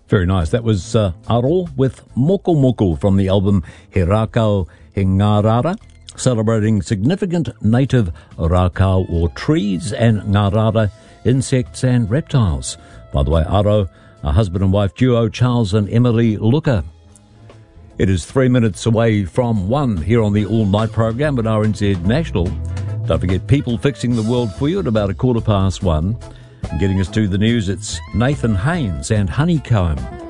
Very nice. That was Aro with Moko Moko from the album He Rākau He Ngā Rara, celebrating significant native rākau or trees and ngā rara, insects and reptiles. By the way, Aro, a husband and wife duo, Charles and Emily Luca. It is 3 minutes away from 1 here on the All Night program at RNZ National. Don't forget People Fixing the World for you at about 1:15. Getting us to the news, it's Nathan Haynes and Honeycomb.